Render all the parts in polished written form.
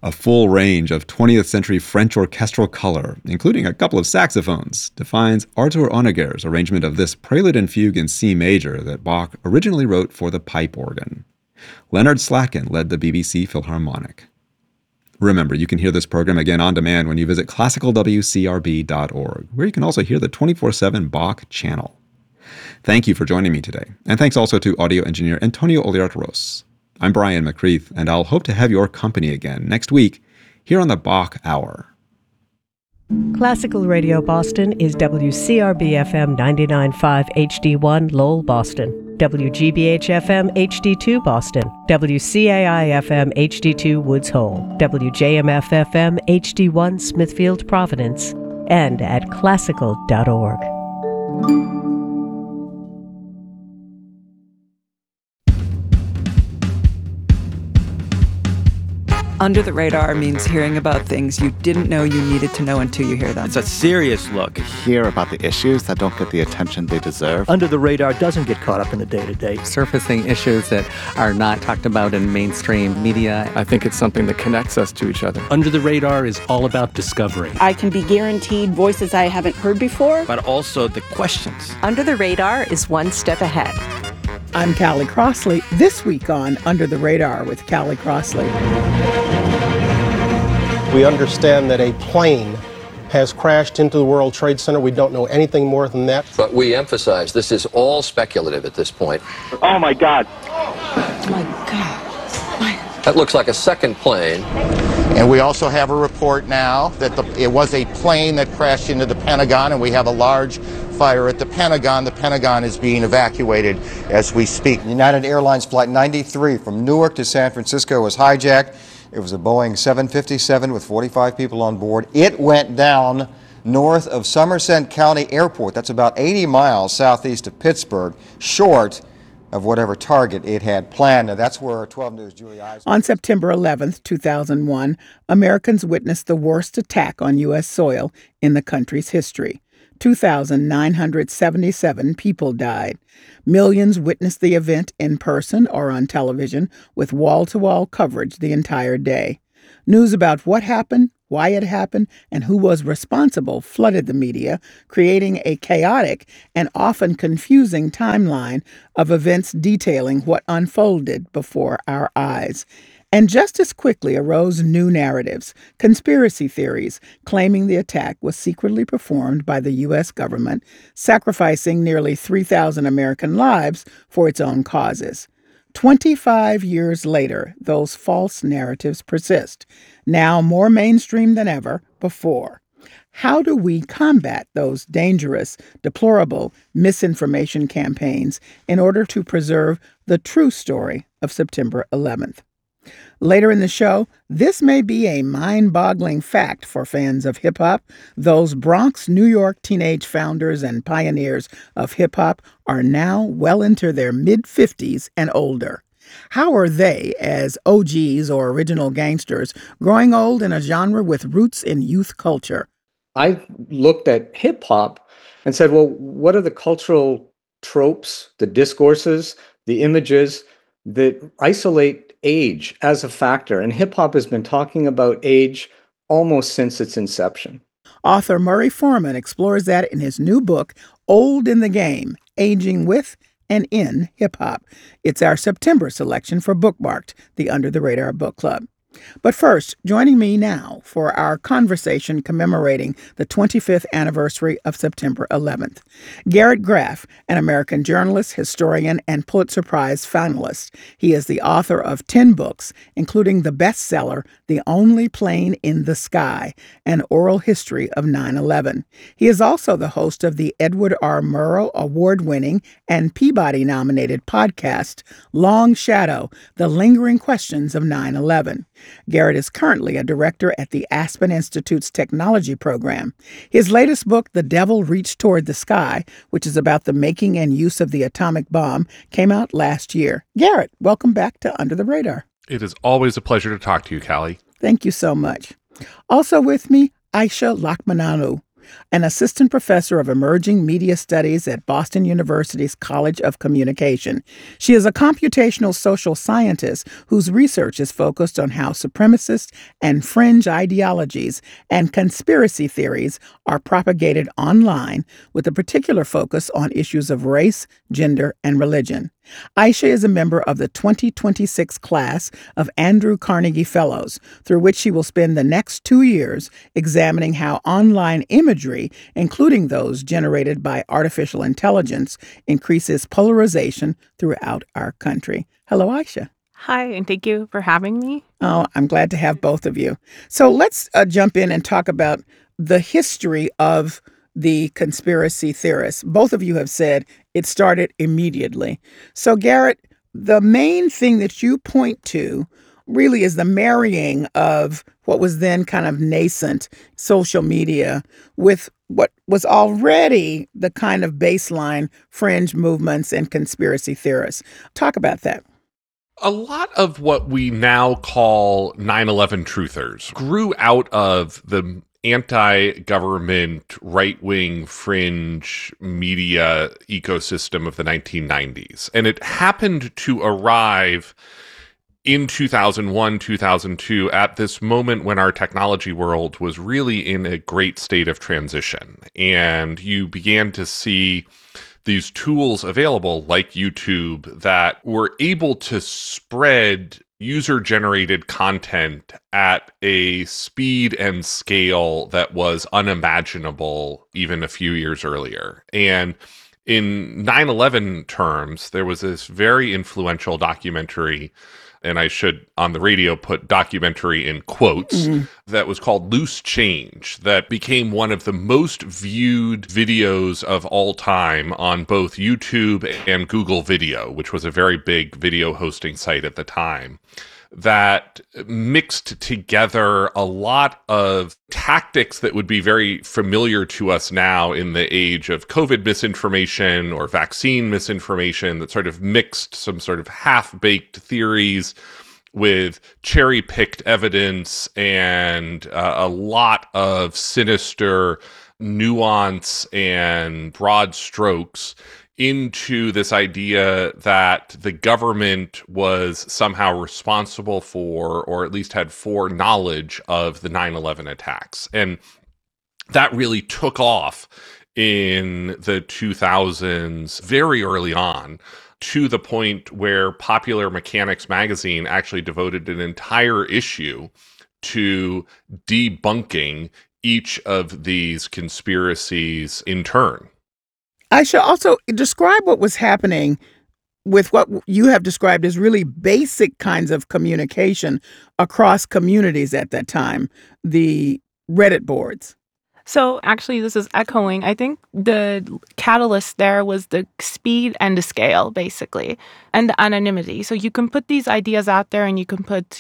A full range of 20th century French orchestral color, including a couple of saxophones, defines Arthur Honegger's arrangement of this prelude and fugue in C major that Bach originally wrote for the pipe organ. Leonard Slatkin led the BBC Philharmonic. Remember, you can hear this program again on demand when you visit classicalwcrb.org, where you can also hear the 24/7 Bach channel. Thank you for joining me today, and thanks also to audio engineer Antonio Oliart-Ros. I'm Brian McCreath, and I'll hope to have your company again next week here on the Bach Hour. Classical Radio Boston is WCRB-FM 99.5 HD1 Lowell, Boston, WGBH-FM HD2 Boston, WCAI-FM HD2 Woods Hole, WJMF-FM HD1 Smithfield, Providence, and at classical.org. Under the Radar means hearing about things you didn't know you needed to know until you hear them. It's a serious look. Hear about the issues that don't get the attention they deserve. Under the Radar doesn't get caught up in the day-to-day. Surfacing issues that are not talked about in mainstream media. I think it's something that connects us to each other. Under the Radar is all about discovery. I can be guaranteed voices I haven't heard before. But also the questions. Under the Radar is one step ahead. I'm Callie Crossley. This week on Under the Radar with Callie Crossley. We understand that a plane has crashed into the World Trade Center. We don't know anything more than that. But we emphasize this is all speculative at this point. Oh, my God. Oh, my God. That looks like a second plane. And we also have a report now that it was a plane that crashed into the Pentagon, and we have a large fire at the Pentagon. The Pentagon is being evacuated as we speak. United Airlines Flight 93 from Newark to San Francisco was hijacked. It was a Boeing 757 with 45 people on board. It went down north of Somerset County Airport. That's about 80 miles southeast of Pittsburgh, short of whatever target it had planned. Now, that's where 12 News' Julie Eisen. On September 11th, 2001, Americans witnessed the worst attack on U.S. soil in the country's history. 2,977 people died. Millions witnessed the event in person or on television with wall-to-wall coverage the entire day. News about what happened, why it happened, and who was responsible flooded the media, creating a chaotic and often confusing timeline of events detailing what unfolded before our eyes. And just as quickly arose new narratives, conspiracy theories claiming the attack was secretly performed by the U.S. government, sacrificing nearly 3,000 American lives for its own causes. 25 years later, those false narratives persist, now more mainstream than ever before. How do we combat those dangerous, deplorable misinformation campaigns in order to preserve the true story of September 11th? Later in the show, this may be a mind-boggling fact for fans of hip-hop. Those Bronx, New York teenage founders and pioneers of hip-hop are now well into their mid-50s and older. How are they, as OGs or original gangsters, growing old in a genre with roots in youth culture? I looked at hip-hop and said, well, what are the cultural tropes, the discourses, the images that isolate age as a factor? And hip hop has been talking about age almost since its inception. Author Murray Foreman explores that in his new book, Old in the Game, Aging with and in Hip Hop. It's our September selection for Bookmarked, the Under the Radar Book Club. But first, joining me now for our conversation commemorating the 25th anniversary of September 11th, Garrett Graff, an American journalist, historian, and Pulitzer Prize finalist. He is the author of 10 books, including the bestseller, The Only Plane in the Sky, An Oral History of 9/11. He is also the host of the Edward R. Murrow award-winning and Peabody-nominated podcast, Long Shadow, The Lingering Questions of 9/11. Garrett is currently a director at the Aspen Institute's technology program. His latest book, The Devil Reached Toward the Sky, which is about the making and use of the atomic bomb, came out last year. Garrett, welcome back to Under the Radar. It is always a pleasure to talk to you, Callie. Thank you so much. Also with me, Aisha Lakmananu. an assistant professor of emerging media studies at Boston University's College of Communication. She is a computational social scientist whose research is focused on how supremacist and fringe ideologies and conspiracy theories are propagated online, with a particular focus on issues of race, gender, and religion. Aisha is a member of the 2026 class of Andrew Carnegie Fellows, through which she will spend the next 2 years examining how online imagery, including those generated by artificial intelligence, increases polarization throughout our country. Hello, Aisha. Hi, and thank you for having me. Oh, I'm glad to have both of you. So let's jump in and talk about the history of the conspiracy theorists. Both of you have said it started immediately. So, Garrett, the main thing that you point to really is the marrying of what was then kind of nascent social media with what was already the kind of baseline fringe movements and conspiracy theorists. Talk about that. A lot of what we now call 9/11 truthers grew out of the anti-government, right-wing, fringe media ecosystem of the 1990s. And it happened to arrive in 2001, 2002, at this moment when our technology world was really in a great state of transition. And you began to see these tools available like YouTube that were able to spread user-generated content at a speed and scale that was unimaginable even a few years earlier. And in 9/11 terms, there was this very influential documentary, and I should, on the radio, put documentary in quotes, that was called Loose Change, that became one of the most viewed videos of all time on both YouTube and Google Video, which was a very big video hosting site at the time, that mixed together a lot of tactics that would be very familiar to us now in the age of COVID misinformation or vaccine misinformation, that sort of mixed some sort of half-baked theories with cherry-picked evidence and a lot of sinister nuance and broad strokes into this idea that the government was somehow responsible for, or at least had foreknowledge of, the 9/11 attacks. And that really took off in the 2000s, very early on, to the point where Popular Mechanics magazine actually devoted an entire issue to debunking each of these conspiracies in turn. Aisha, also describe what was happening with what you have described as really basic kinds of communication across communities at that time, the Reddit boards. So actually, this is echoing. I think the catalyst there was the speed and the scale, basically, and the anonymity. So you can put these ideas out there and you can put,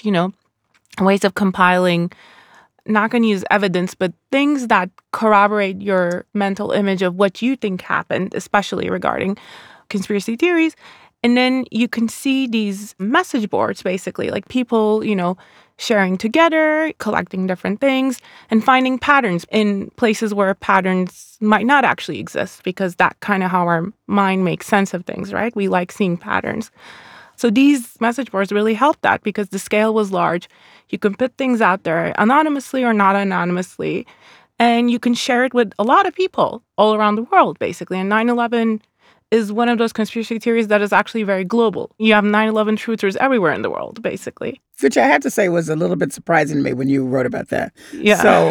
ways of compiling, not going to use evidence, but things that corroborate your mental image of what you think happened, especially regarding conspiracy theories. And then you can see these message boards, basically, like people, sharing together, collecting different things, and finding patterns in places where patterns might not actually exist, because that's kind of how our mind makes sense of things, right? We like seeing patterns. So these message boards really helped that because the scale was large. You can put things out there anonymously or not anonymously, and you can share it with a lot of people all around the world, basically. And 9/11 is one of those conspiracy theories that is actually very global. You have 9/11 truthers everywhere in the world, basically. Which I have to say was a little bit surprising to me when you wrote about that. Yeah. So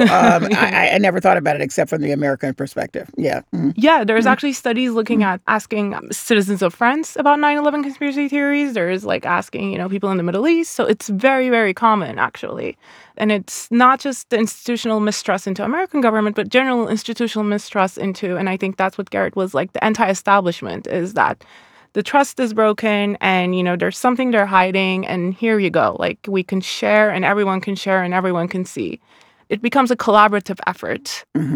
I never thought about it except from the American perspective. Yeah. Mm-hmm. Yeah, there's actually studies looking at asking citizens of France about 9/11 conspiracy theories. There's asking, people in the Middle East. So it's very, very common, actually. And it's not just the institutional mistrust into American government, but general institutional mistrust into, and I think that's what Garrett was like, the anti-establishment, is that the trust is broken and, there's something they're hiding, and here you go. We can share and everyone can share and everyone can see. It becomes a collaborative effort. Mm-hmm.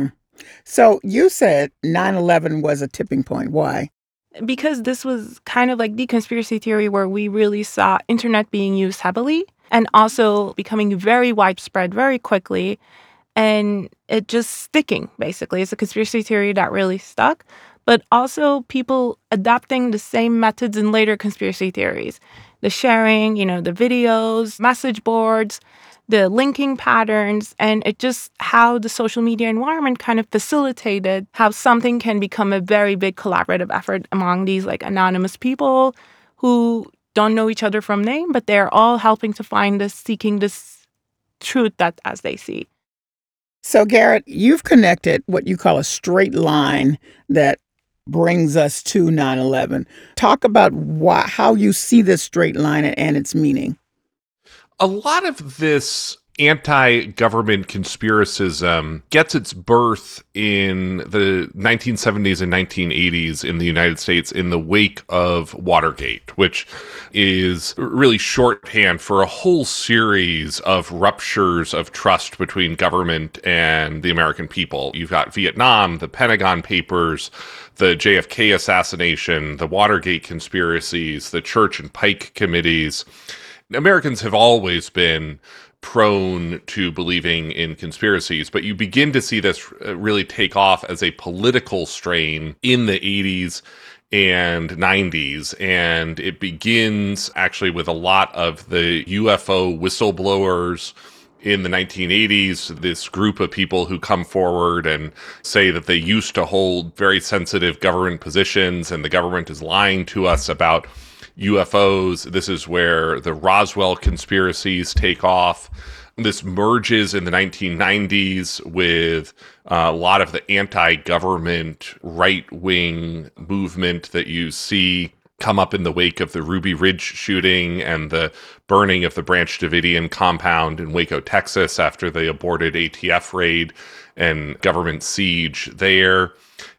So you said 9/11 was a tipping point. Why? Because this was kind of like the conspiracy theory where we really saw internet being used heavily and also becoming very widespread very quickly. and it just sticking, basically. It's a conspiracy theory that really stuck. But also people adapting the same methods in later conspiracy theories. The sharing, the videos, message boards, the linking patterns, and it just how the social media environment kind of facilitated how something can become a very big collaborative effort among these like anonymous people who don't know each other from name, but they're all helping to find this, seeking this truth that as they see. So Garrett, you've connected what you call a straight line that brings us to 9/11. Talk about how you see this straight line and its meaning. A lot of this anti-government conspiracism gets its birth in the 1970s and 1980s in the United States in the wake of Watergate, which is really shorthand for a whole series of ruptures of trust between government and the American people. You've got Vietnam, the Pentagon Papers, the JFK assassination, the Watergate conspiracies, the Church and Pike committees. Americans have always been prone to believing in conspiracies, but you begin to see this really take off as a political strain in the 80s and 90s. And it begins actually with a lot of the UFO whistleblowers in the 1980s, this group of people who come forward and say that they used to hold very sensitive government positions and the government is lying to us about UFOs. This is where the Roswell conspiracies take off. This merges in the 1990s with a lot of the anti-government right-wing movement that you see come up in the wake of the Ruby Ridge shooting and the burning of the Branch Davidian compound in Waco, Texas after the aborted ATF raid and government siege there.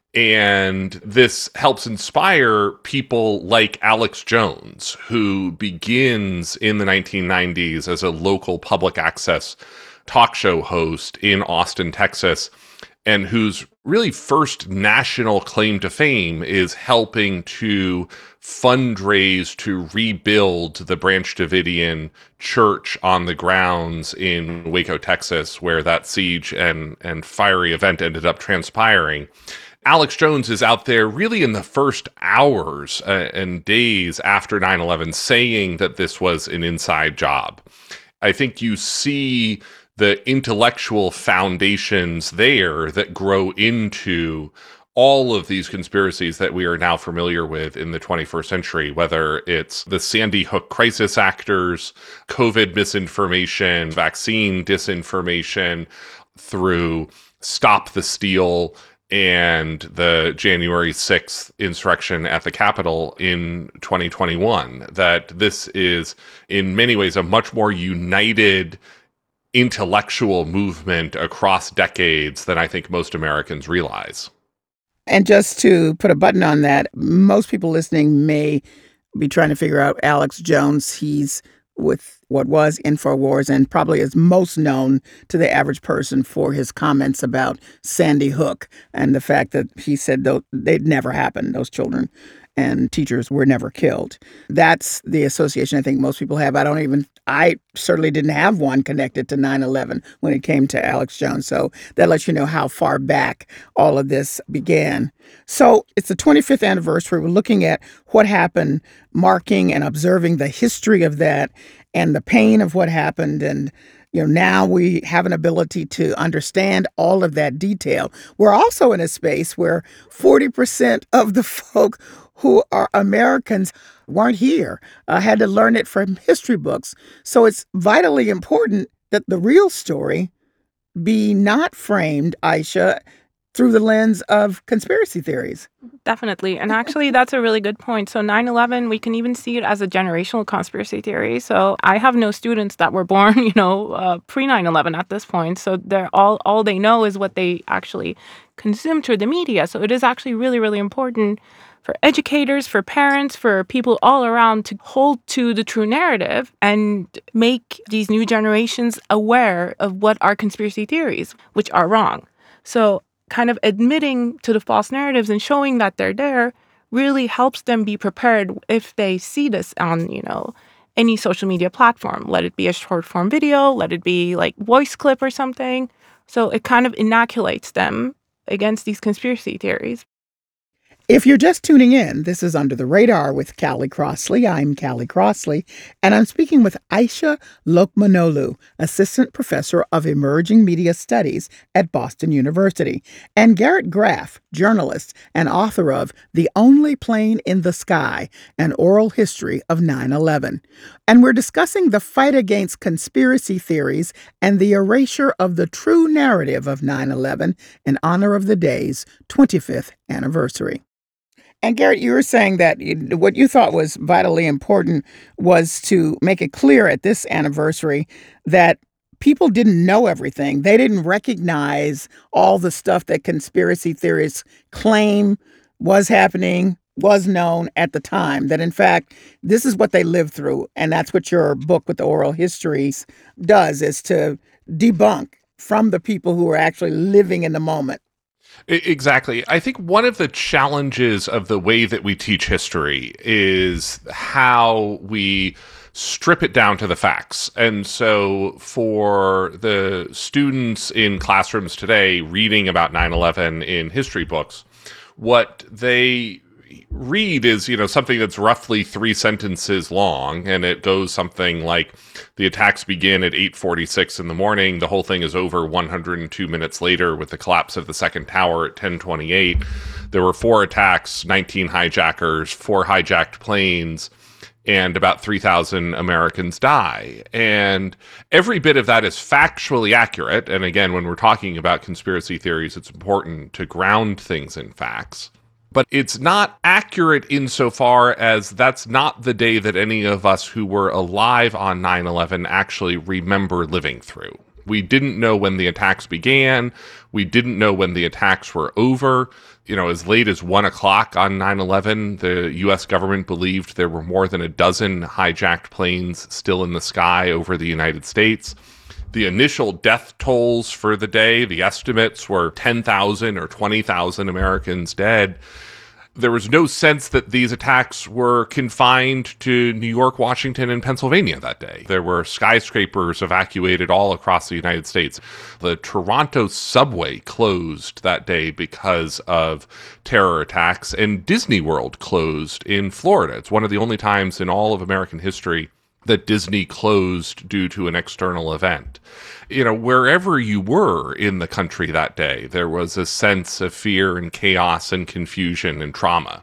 And this helps inspire people like Alex Jones, who begins in the 1990s as a local public access talk show host in Austin, Texas, and whose really first national claim to fame is helping to fundraise to rebuild the Branch Davidian church on the grounds in Waco, Texas, where that siege and fiery event ended up transpiring. Alex Jones is out there really in the first hours and days after 9/11 saying that this was an inside job. I think you see the intellectual foundations there that grow into all of these conspiracies that we are now familiar with in the 21st century, whether it's the Sandy Hook crisis actors, COVID misinformation, vaccine disinformation, through Stop the Steal, and the January 6th insurrection at the Capitol in 2021, that this is in many ways a much more united intellectual movement across decades than I think most Americans realize. And just to put a button on that, most people listening may be trying to figure out Alex Jones. He's with what was InfoWars and probably is most known to the average person for his comments about Sandy Hook and the fact that he said they'd never happened. Those children and teachers were never killed. That's the association I think most people have. I certainly didn't have one connected to 9/11 when it came to Alex Jones. So that lets you know how far back all of this began. So it's the 25th anniversary. We're looking at what happened, marking and observing the history of that and the pain of what happened. And now we have an ability to understand all of that detail. We're also in a space where 40% of the folk who are Americans weren't here, had to learn it from history books. So it's vitally important that the real story be not framed, Aisha, through the lens of conspiracy theories. Definitely. And actually, that's a really good point. So 9/11, we can even see it as a generational conspiracy theory. So I have no students that were born, pre-9/11 at this point. So they're all they know is what they actually consume through the media. So it is actually really, really important for educators, for parents, for people all around to hold to the true narrative and make these new generations aware of what are conspiracy theories, which are wrong. So kind of admitting to the false narratives and showing that they're there really helps them be prepared if they see this on, any social media platform. Let it be a short form video, let it be like voice clip or something, So it kind of inoculates them against these conspiracy theories. If you're just tuning in, this is Under the Radar with Callie Crossley. I'm Callie Crossley, and I'm speaking with Aisha Lokmanoglu, Assistant Professor of Emerging Media Studies at Boston University, and Garrett Graff, journalist and author of The Only Plane in the Sky, An Oral History of 9/11. And we're discussing the fight against conspiracy theories and the erasure of the true narrative of 9/11 in honor of the day's 25th anniversary. And Garrett, you were saying that what you thought was vitally important was to make it clear at this anniversary that people didn't know everything. They didn't recognize all the stuff that conspiracy theorists claim was happening, was known at the time, that in fact, this is what they lived through. And that's what your book with the oral histories does, is to debunk from the people who are actually living in the moment. Exactly. I think one of the challenges of the way that we teach history is how we strip it down to the facts. And so for the students in classrooms today reading about 9/11 in history books, what they read is, something that's roughly 3 sentences long, and it goes something like, the attacks begin at 8:46 in the morning. The whole thing is over 102 minutes later with the collapse of the second tower at 10:28. There were 4 attacks, 19 hijackers, 4 hijacked planes, and about 3,000 Americans die. And every bit of that is factually accurate. And again, when we're talking about conspiracy theories, it's important to ground things in facts. But it's not accurate insofar as that's not the day that any of us who were alive on 9/11 actually remember living through. We didn't know when the attacks began. We didn't know when the attacks were over. As late as 1 o'clock on 9/11, the U.S. government believed there were more than a dozen hijacked planes still in the sky over the United States. The initial death tolls for the day, the estimates were 10,000 or 20,000 Americans dead. There was no sense that these attacks were confined to New York, Washington, and Pennsylvania that day. There were skyscrapers evacuated all across the United States. The Toronto subway closed that day because of terror attacks, and Disney World closed in Florida. It's one of the only times in all of American history that Disney closed due to an external event. Wherever you were in the country that day, there was a sense of fear and chaos and confusion and trauma.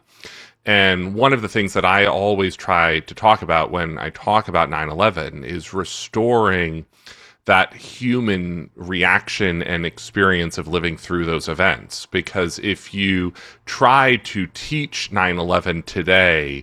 And one of the things that I always try to talk about when I talk about 9/11 is restoring that human reaction and experience of living through those events. Because if you try to teach 9/11 today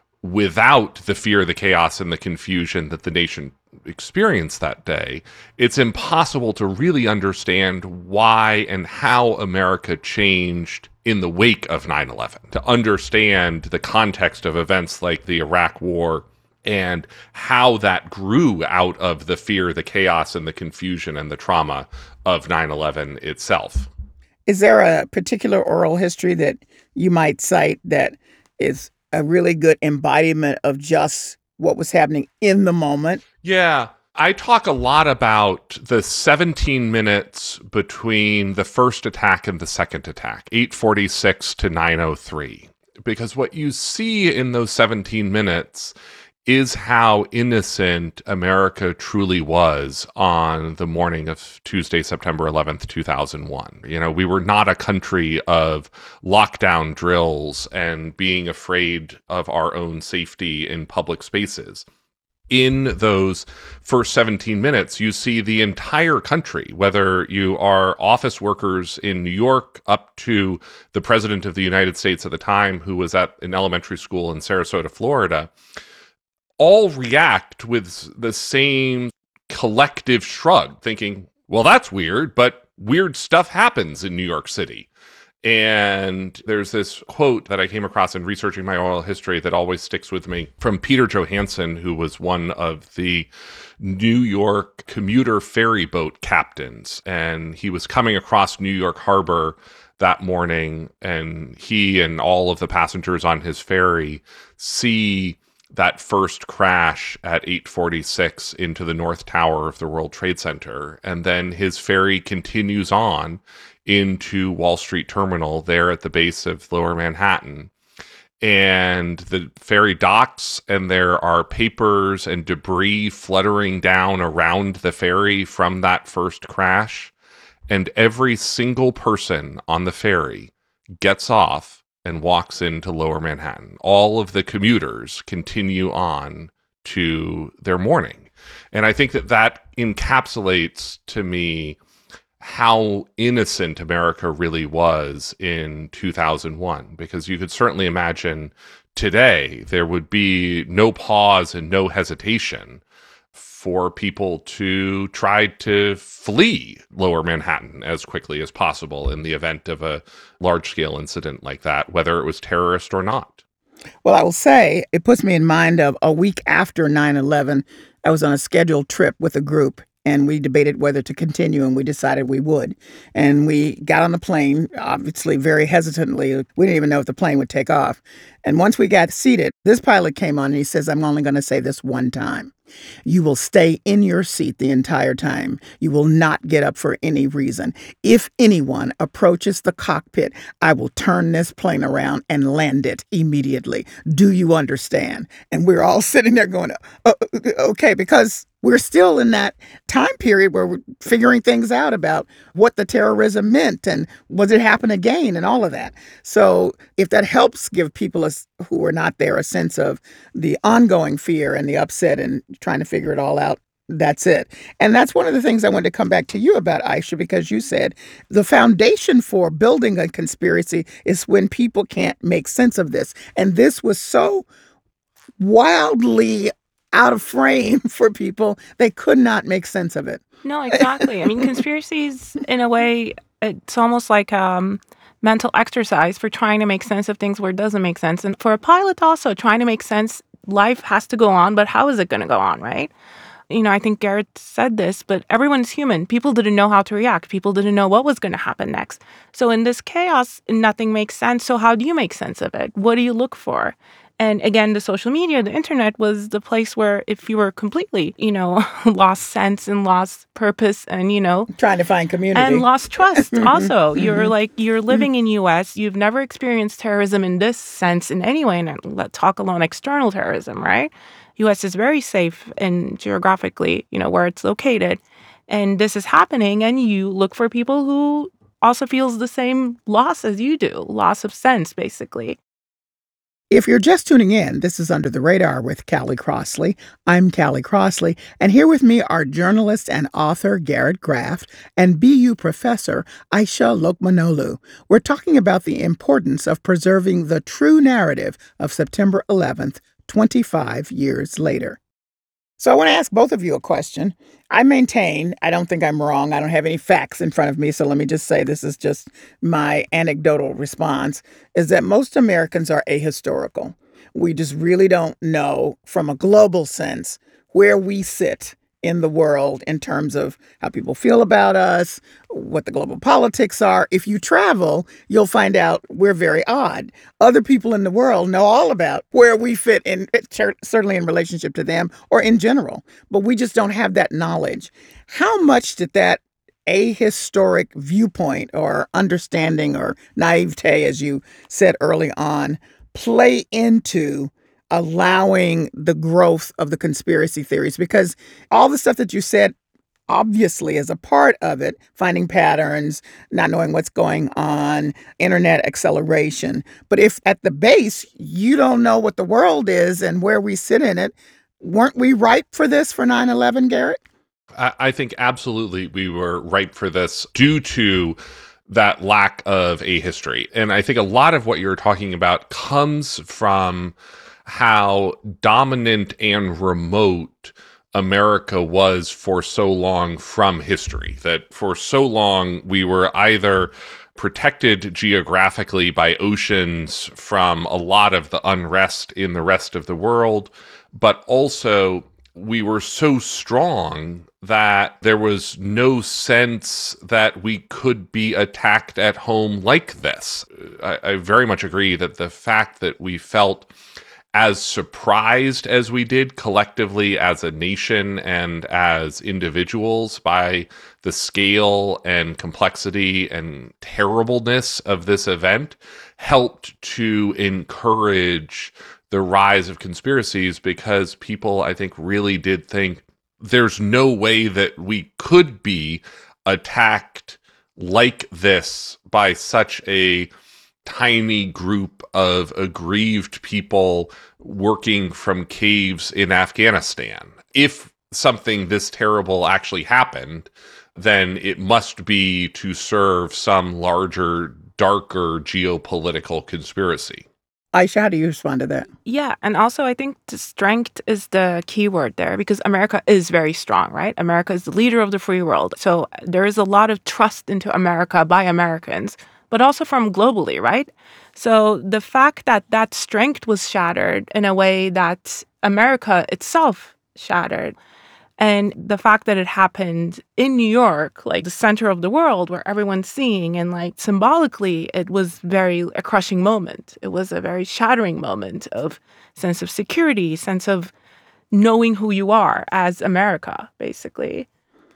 without the fear, the chaos, and the confusion that the nation experienced that day, it's impossible to really understand why and how America changed in the wake of 9/11, to understand the context of events like the Iraq War and how that grew out of the fear, the chaos, and the confusion and the trauma of 9/11 itself. Is there a particular oral history that you might cite that is a really good embodiment of just what was happening in the moment? Yeah. I talk a lot about the 17 minutes between the first attack and the second attack, 8:46 to 9:03, because what you see in those 17 minutes is how innocent America truly was on the morning of Tuesday, September 11th, 2001. We were not a country of lockdown drills and being afraid of our own safety in public spaces. In those first 17 minutes, you see the entire country, whether you are office workers in New York up to the president of the United States at the time, who was at an elementary school in Sarasota, Florida, all react with the same collective shrug, thinking, well, that's weird, but weird stuff happens in New York City. And there's this quote that I came across in researching my oral history that always sticks with me from Peter Johansson, who was one of the New York commuter ferry boat captains. And he was coming across New York Harbor that morning, and he and all of the passengers on his ferry see that first crash at 8:46 into the North Tower of the World Trade Center. And then his ferry continues on into Wall Street Terminal there at the base of Lower Manhattan. And the ferry docks, and there are papers and debris fluttering down around the ferry from that first crash. And every single person on the ferry gets off and walks into Lower Manhattan. All of the commuters continue on to their morning. And I think that encapsulates to me how innocent America really was in 2001, because you could certainly imagine today there would be no pause and no hesitation for people to try to flee Lower Manhattan as quickly as possible in the event of a large-scale incident like that, whether it was terrorist or not. Well, I will say it puts me in mind of a week after 9/11, I was on a scheduled trip with a group, and we debated whether to continue, and we decided we would. And we got on the plane, obviously very hesitantly. We didn't even know if the plane would take off. And once we got seated, this pilot came on and he says, "I'm only going to say this one time. You will stay in your seat the entire time. You will not get up for any reason. If anyone approaches the cockpit, I will turn this plane around and land it immediately. Do you understand?" And we're all sitting there going, okay, because we're still in that time period where we're figuring things out about what the terrorism meant and was it happen again and all of that. So if that helps give people who are not there a sense of the ongoing fear and the upset and trying to figure it all out, that's it. And that's one of the things I wanted to come back to you about, Aisha, because you said the foundation for building a conspiracy is when people can't make sense of this. And this was so wildly out of frame for people, they could not make sense of it. No, exactly. I mean, conspiracies, in a way, it's almost like mental exercise for trying to make sense of things where it doesn't make sense. And for a pilot also, trying to make sense, life has to go on, but how is it going to go on, right? You know, I think Garrett said this, but everyone's human. People didn't know how to react. People didn't know what was going to happen next. So in this chaos, nothing makes sense. So how do you make sense of it? What do you look for? And again, the social media, the internet was the place where if you were completely, lost sense and lost purpose and, trying to find community and lost trust also. You're living in U.S. You've never experienced terrorism in this sense in any way. And let's talk alone external terrorism, right? U.S. is very safe and geographically, where it's located. And this is happening. And you look for people who also feels the same loss as you do, loss of sense, basically. If you're just tuning in, this is Under the Radar with Callie Crossley. I'm Callie Crossley, and here with me are journalist and author Garrett Graft and BU professor Aisha Lokmanoglu. We're talking about the importance of preserving the true narrative of September 11th, 25 years later. So I want to ask both of you a question. I maintain, I don't think I'm wrong. I don't have any facts in front of me. So let me just say this is just my anecdotal response, is that most Americans are ahistorical. We just really don't know from a global sense where we sit in the world in terms of how people feel about us, what the global politics are. If you travel, you'll find out we're very odd. Other people in the world know all about where we fit in, certainly in relationship to them or in general, but we just don't have that knowledge. How much did that ahistoric viewpoint or understanding or naivete, as you said early on, play into allowing the growth of the conspiracy theories? Because all the stuff that you said obviously is a part of it, finding patterns, not knowing what's going on, internet acceleration. But if at the base, you don't know what the world is and where we sit in it, weren't we ripe for this for 9/11, Garrett? I think absolutely we were ripe for this due to that lack of a history. And I think a lot of what you're talking about comes from how dominant and remote America was for so long from history, that for so long we were either protected geographically by oceans from a lot of the unrest in the rest of the world, but also we were so strong that there was no sense that we could be attacked at home like this. I very much agree that the fact that we felt as surprised as we did collectively as a nation and as individuals by the scale and complexity and terribleness of this event helped to encourage the rise of conspiracies, because people, I think, really did think there's no way that we could be attacked like this by such a tiny group of aggrieved people working from caves in Afghanistan. If something this terrible actually happened, then it must be to serve some larger, darker geopolitical conspiracy. Aisha, how do you respond to that? Yeah, and also I think the strength is the key word there, because America is very strong, right? America is the leader of the free world. So there is a lot of trust into America by Americans, but also from globally, right? So the fact that that strength was shattered in a way that America itself shattered, and the fact that it happened in New York, like the center of the world where everyone's seeing, and like symbolically, it was a crushing moment. It was a very shattering moment of sense of security, sense of knowing who you are as America, basically.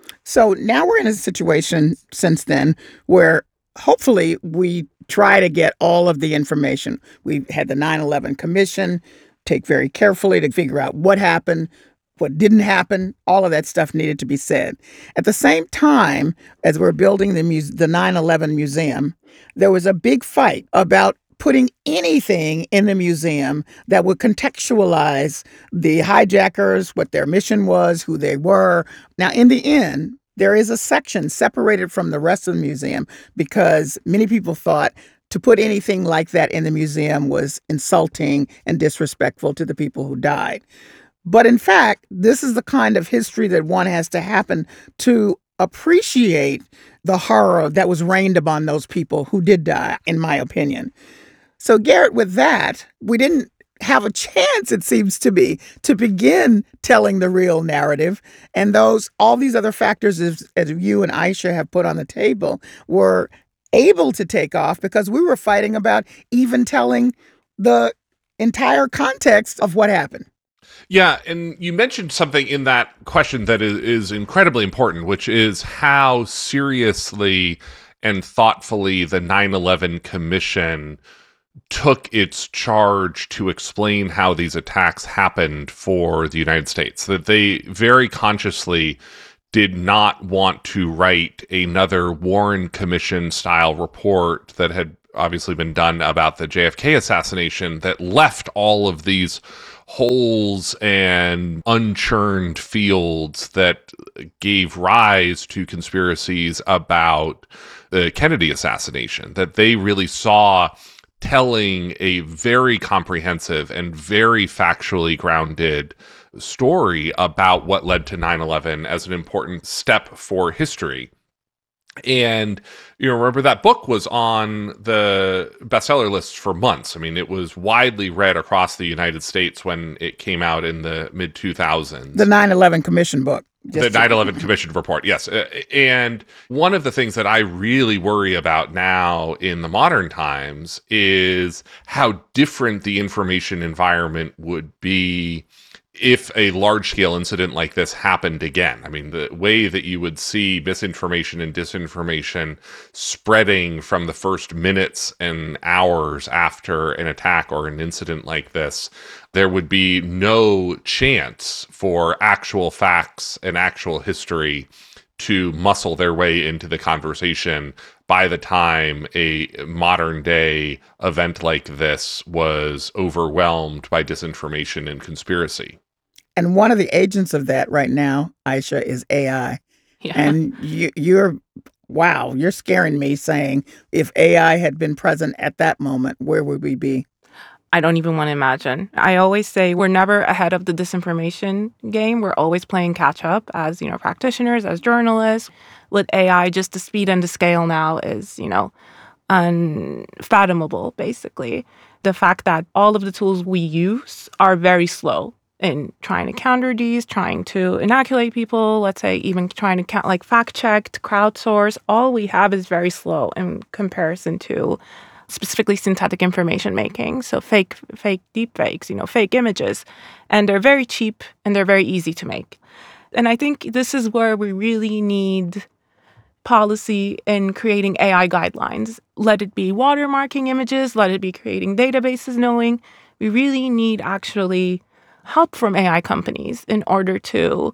So now we're in a situation since then where hopefully we try to get all of the information. We had the 9/11 Commission take very carefully to figure out what happened, what didn't happen. All of that stuff needed to be said. At the same time, as we're building the 9/11 museum, there was a big fight about putting anything in the museum that would contextualize the hijackers, what their mission was, who they were. Now, in the end, there is a section separated from the rest of the museum because many people thought to put anything like that in the museum was insulting and disrespectful to the people who died. But in fact, this is the kind of history that one has to happen to appreciate the horror that was rained upon those people who did die, in my opinion. So, Garrett, with that, we didn't have a chance, it seems to be, to begin telling the real narrative. And all these other factors, as you and Aisha have put on the table, were able to take off because we were fighting about even telling the entire context of what happened. Yeah, and you mentioned something in that question that is incredibly important, which is how seriously and thoughtfully the 9/11 Commission took its charge to explain how these attacks happened for the United States. That they very consciously did not want to write another Warren Commission style report that had obviously been done about the JFK assassination that left all of these holes and unchurned fields that gave rise to conspiracies about the Kennedy assassination, that they really saw telling a very comprehensive and very factually grounded story about what led to 9/11 as an important step for history. And, remember that book was on the bestseller lists for months. I mean, it was widely read across the United States when it came out in the mid-2000s. The 9/11 Commission book. The 9/11 Commission report, yes. And one of the things that I really worry about now in the modern times is how different the information environment would be if a large-scale incident like this happened again. I mean, the way that you would see misinformation and disinformation spreading from the first minutes and hours after an attack or an incident like this, there would be no chance for actual facts and actual history to muscle their way into the conversation by the time a modern-day event like this was overwhelmed by disinformation and conspiracy. And one of the agents of that right now, Aisha, is AI. Yeah. And you're scaring me saying if AI had been present at that moment, where would we be? I don't even want to imagine. I always say we're never ahead of the disinformation game. We're always playing catch up as, practitioners, as journalists. With AI, just the speed and the scale now is, unfathomable, basically. The fact that all of the tools we use are very slow in trying to counter these, trying to inoculate people, let's say even trying to fact check, crowdsource. All we have is very slow in comparison to specifically synthetic information making. So fake deep fakes, fake images. And they're very cheap and they're very easy to make. And I think this is where we really need policy in creating AI guidelines. Let it be watermarking images, let it be creating databases knowing. We really need actually help from AI companies in order to,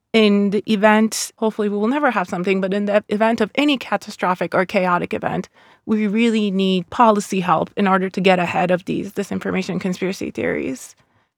in the event, hopefully we will never have something, but in the event of any catastrophic or chaotic event, we really need policy help in order to get ahead of these disinformation conspiracy theories.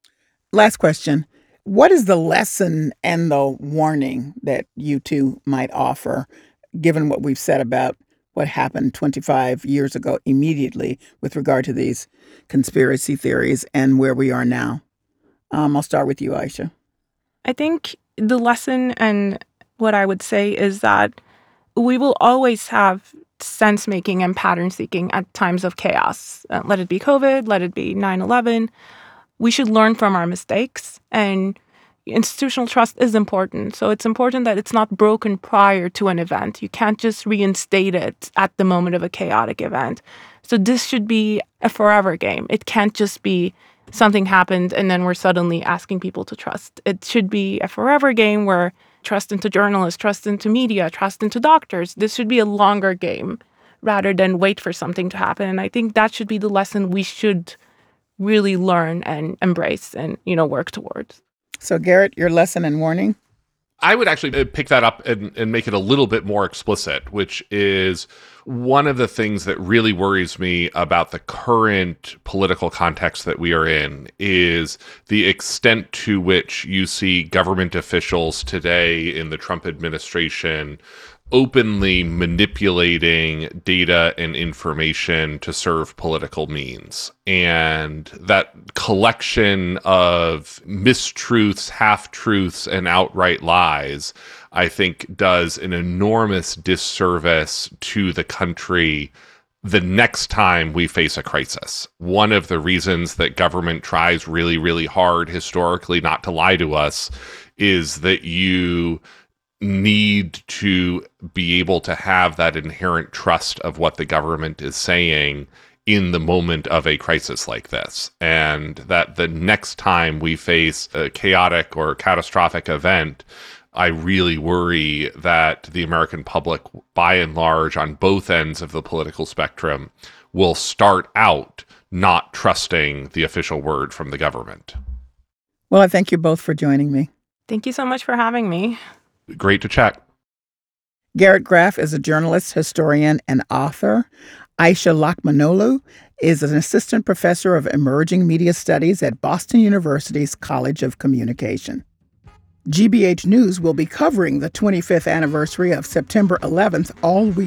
Last question. What is the lesson and the warning that you two might offer, given what we've said about what happened 25 years ago immediately with regard to these conspiracy theories and where we are now? I'll start with you, Aisha. I think the lesson and what I would say is that we will always have sense-making and pattern-seeking at times of chaos. Let it be COVID, let it be 9/11. We should learn from our mistakes, and institutional trust is important. So it's important that it's not broken prior to an event. You can't just reinstate it at the moment of a chaotic event. So this should be a forever game. It can't just be something happened and then we're suddenly asking people to trust. It should be a forever game where trust into journalists, trust into media, trust into doctors. This should be a longer game rather than wait for something to happen. And I think that should be the lesson we should really learn and embrace and, work towards. So, Garrett, your lesson and warning? I would actually pick that up and make it a little bit more explicit, which is one of the things that really worries me about the current political context that we are in is the extent to which you see government officials today in the Trump administration openly manipulating data and information to serve political means. And that collection of mistruths, half-truths, and outright lies, I think, does an enormous disservice to the country the next time we face a crisis. One of the reasons that government tries really, really hard historically not to lie to us is that you need to be able to have that inherent trust of what the government is saying in the moment of a crisis like this. And that the next time we face a chaotic or catastrophic event, I really worry that the American public, by and large, on both ends of the political spectrum, will start out not trusting the official word from the government. Well, I thank you both for joining me. Thank you so much for having me. Great to chat. Garrett Graff is a journalist, historian, and author. Aisha Lakmanoglu is an assistant professor of emerging media studies at Boston University's College of Communication. GBH News will be covering the 25th anniversary of September 11th all week